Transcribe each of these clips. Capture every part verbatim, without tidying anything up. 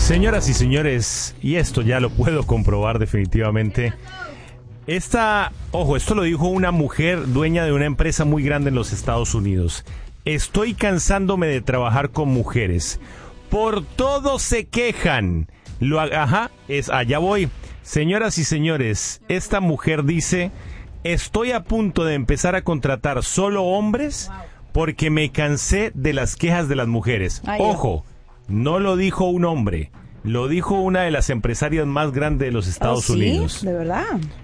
Señoras y señores, y esto ya lo puedo comprobar definitivamente. Esta, ojo, esto lo dijo una mujer dueña de una empresa muy grande en los Estados Unidos. Estoy cansándome de trabajar con mujeres. Por todo se quejan. Lo, ajá, es allá voy. Señoras y señores, esta mujer dice, estoy a punto de empezar a contratar solo hombres porque me cansé de las quejas de las mujeres. Ay, ojo, no lo dijo un hombre, lo dijo una de las empresarias más grandes de los Estados ¿Oh, sí? Unidos. ¿De verdad?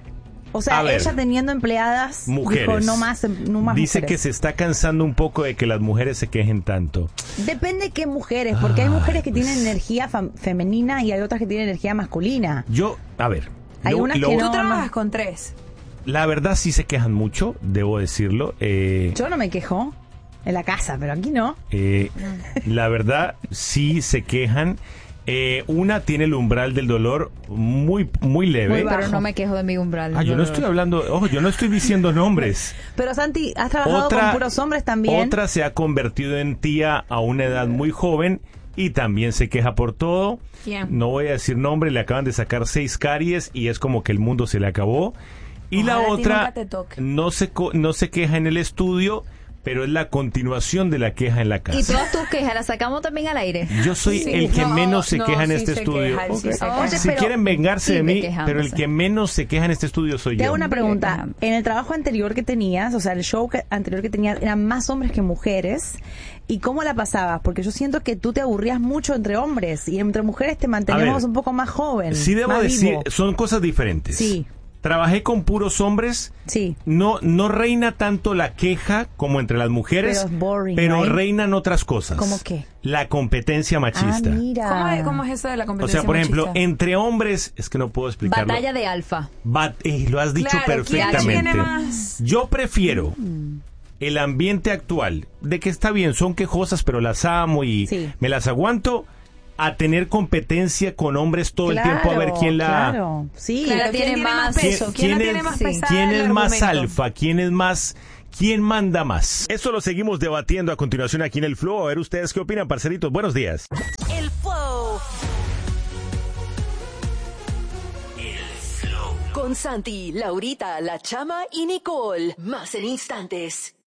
O sea, A ver, ella teniendo empleadas, mujeres, dijo no más, no más dice mujeres. que se está cansando un poco de que las mujeres se quejen tanto. Depende de qué mujeres, porque Ay, hay mujeres que pues. tienen energía fam- femenina y hay otras que tienen energía masculina. Yo, a ver. Hay lo- unas lo- que Tú no, trabajas no. con tres. La verdad sí se quejan mucho, debo decirlo. Eh, Yo no me quejo en la casa, pero aquí no. eh, la verdad sí se quejan. Eh, una tiene el umbral del dolor muy muy leve. Muy bajo. Pero no me quejo de mi umbral. Ah, yo no estoy hablando, ojo, yo no estoy diciendo nombres. Pero Santi, has trabajado con puros hombres también. Otra se ha convertido en tía a una edad muy joven y también se queja por todo. ¿Quién? No voy a decir nombre, le acaban de sacar seis caries y es como que el mundo se le acabó. Y Ojalá la a ti otra nunca te toque. no se co- no se queja en el estudio, pero es la continuación de la queja en la casa. Y todas tus quejas las sacamos también al aire. Yo soy Sí. el que No, menos se no, queja en sí este se estudio. queja, él sí se Ok. queja. Si Pero quieren vengarse de vive mí, quejándose. pero el que menos se queja en este estudio soy Te yo. hago una Vive pregunta. quejando. En el trabajo anterior que tenías, o sea, el show que- anterior que tenías, eran más hombres que mujeres. ¿Y cómo la pasabas? Porque yo siento que tú te aburrías mucho entre hombres y entre mujeres te mantenemos ver, un poco más joven. Sí debo más decir, vivo. son cosas diferentes. Sí. Trabajé con puros hombres. Sí. No, no reina tanto la queja como entre las mujeres, Pero es boring, pero right? reinan otras cosas. ¿Cómo qué? La competencia Ah, machista. mira. ¿Cómo es, cómo es eso de la O competencia sea, por ejemplo, machista? entre hombres, es que no puedo explicarlo. Batalla de alfa. Bat- eh, lo has dicho Claro, ¿quién perfectamente. tiene más? Yo prefiero el ambiente actual, de que está bien, son quejosas, pero las amo y Sí. me las aguanto, a tener competencia con hombres todo Claro, el tiempo a ver quién la... Claro, sí. Claro, ¿quién ¿quién tiene tiene más más? peso? ¿Quién, la es- tiene más sí. pesada quién el es más argumento? alfa? ¿Quién es más... ¿Quién manda más? Esto lo seguimos debatiendo a continuación aquí en el Flow. A ver ustedes qué opinan, parceritos. Buenos días. El Flow. Con Santi, Laurita, La Chama y Nicole. Más en instantes.